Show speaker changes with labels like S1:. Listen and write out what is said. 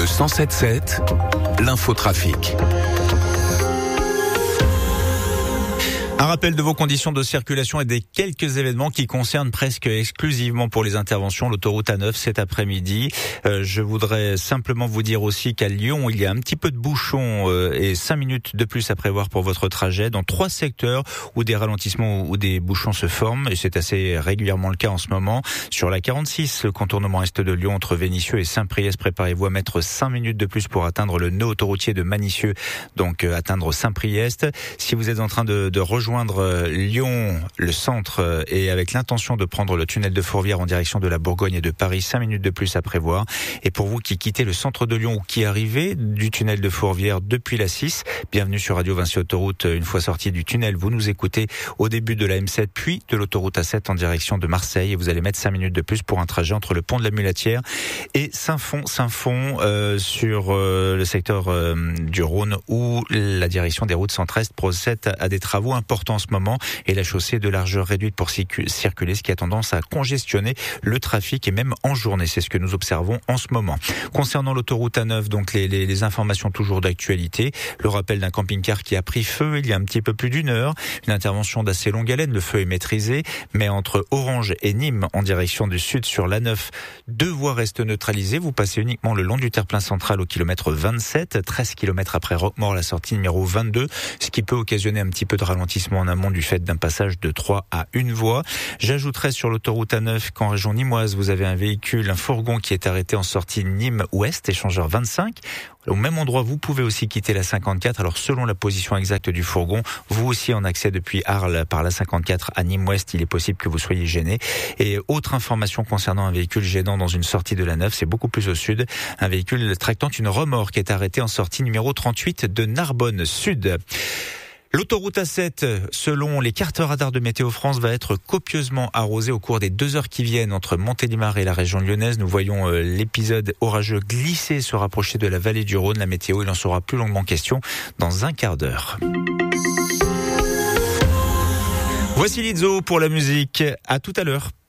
S1: Le 107.7, l'infotrafic.
S2: Un rappel de vos conditions de circulation et des quelques événements qui concernent presque exclusivement pour les interventions l'autoroute A9 cet après-midi. Je voudrais simplement vous dire aussi qu'à Lyon, il y a un petit peu de bouchons et 5 minutes de plus à prévoir pour votre trajet dans 3 secteurs où des ralentissements ou des bouchons se forment et c'est assez régulièrement le cas en ce moment. Sur la 46, le contournement est de Lyon entre Vénissieux et Saint-Priest, préparez-vous à mettre 5 minutes de plus pour atteindre le nœud autoroutier de Manissieux, donc atteindre Saint-Priest. Si vous êtes en train de rejoindre Lyon, le centre, et avec l'intention de prendre le tunnel de Fourvière en direction de la Bourgogne et de Paris, 5 minutes de plus à prévoir. Et pour vous qui quittez le centre de Lyon ou qui arrivez du tunnel de Fourvière depuis la 6, bienvenue sur Radio Vinci Autoroute. Une fois sorti du tunnel, vous nous écoutez au début de la M7 puis de l'autoroute A7 en direction de Marseille et vous allez mettre 5 minutes de plus pour un trajet entre le pont de la Mulatière et Saint-Fond sur le secteur du Rhône où la direction des routes centre-est procède à des travaux importants en ce moment et la chaussée de largeur réduite pour circuler, ce qui a tendance à congestionner le trafic et même en journée. C'est ce que nous observons en ce moment. Concernant l'autoroute A9, donc les informations toujours d'actualité. Le rappel d'un camping-car qui a pris feu il y a un petit peu plus d'une heure. Une intervention d'assez longue haleine. Le feu est maîtrisé, mais entre Orange et Nîmes en direction du sud sur l'A9, 2 voies restent neutralisées. Vous passez uniquement le long du terre-plein central au kilomètre 27, 13 km après Roquemaure, la sortie numéro 22, ce qui peut occasionner un petit peu de ralentissement en amont du fait d'un passage de 3 à 1 voie. J'ajouterai sur l'autoroute A9 qu'en région nîmoise, vous avez un fourgon qui est arrêté en sortie Nîmes-Ouest, échangeur 25. Au même endroit, vous pouvez aussi quitter la 54. Alors, selon la position exacte du fourgon, vous aussi en accès depuis Arles par la 54 à Nîmes-Ouest, il est possible que vous soyez gêné. Et autre information concernant un véhicule gênant dans une sortie de la 9, c'est beaucoup plus au sud. Un véhicule tractant une remorque est arrêté en sortie numéro 38 de Narbonne Sud. L'autoroute A7, selon les cartes radars de Météo France, va être copieusement arrosée au cours des 2 heures qui viennent entre Montélimar et la région lyonnaise. Nous voyons l'épisode orageux glisser, se rapprocher de la vallée du Rhône. La météo, il en sera plus longuement question dans un quart d'heure. Voici Lizzo pour la musique. À tout à l'heure.